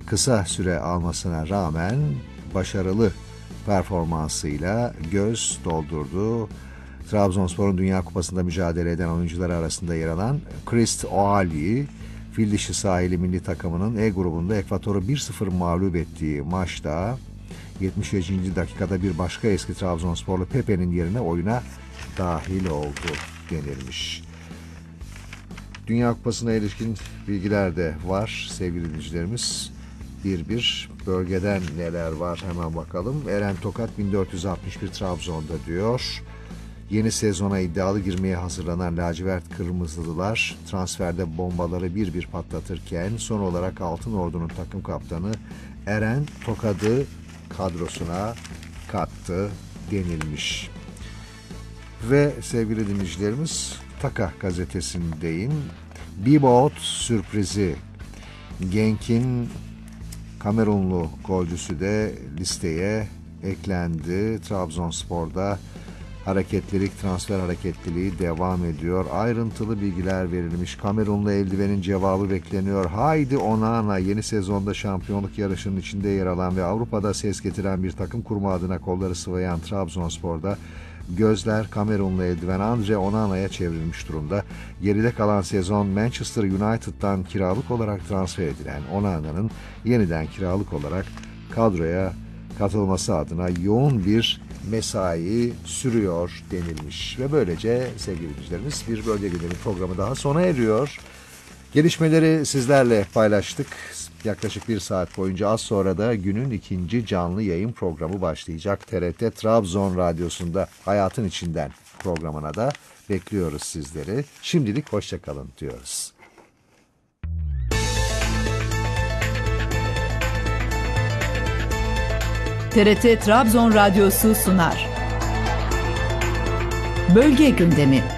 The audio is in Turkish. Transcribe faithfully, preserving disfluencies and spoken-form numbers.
kısa süre almasına rağmen başarılı performansıyla göz doldurdu. Trabzonspor'un Dünya Kupası'nda mücadele eden oyuncuları arasında yer alan Christ Oali, Fildişi sahili milli takımının E grubunda Ekvator'u bir sıfır mağlup ettiği maçta yetmiş beşinci dakikada bir başka eski Trabzonsporlu Pepe'nin yerine oyuna dahil oldu denilmiş. Dünya Kupası'na ilişkin bilgiler de var sevgili dinleyicilerimiz. Bir bir bölgeden neler var hemen bakalım. Eren Tokat bin dört yüz altmış bir Trabzon'da diyor. Yeni sezona iddialı girmeye hazırlanan lacivert kırmızılılar transferde bombaları bir bir patlatırken son olarak Altınordu'nun takım kaptanı Eren Tokat'ı kadrosuna kattı denilmiş. Ve sevgili dinleyicilerimiz Taka gazetesindeyim. Bibot sürprizi. Genk'in Kamerunlu golcüsü de listeye eklendi. Trabzonspor'da hareketlilik, transfer hareketliliği devam ediyor. Ayrıntılı bilgiler verilmiş. Kamerunlu eldivenin cevabı bekleniyor. Haydi Onana yeni sezonda şampiyonluk yarışının içinde yer alan ve Avrupa'da ses getiren bir takım kurma adına kolları sıvayan Trabzonspor'da gözler Kamerunlu eldiven Andre Onana'ya çevrilmiş durumda. Geride kalan sezon Manchester United'dan kiralık olarak transfer edilen Onana'nın yeniden kiralık olarak kadroya katılması adına yoğun bir mesai sürüyor denilmiş. Ve böylece sevgili dinleyicilerimiz bir bölge gündemi programı daha sona eriyor. Gelişmeleri sizlerle paylaştık. Yaklaşık bir saat boyunca az sonra da günün ikinci canlı yayın programı başlayacak. T R T Trabzon Radyosu'nda Hayatın İçinden programına da bekliyoruz sizleri. Şimdilik hoşçakalın diyoruz. T R T Trabzon Radyosu sunar. Bölge gündemi.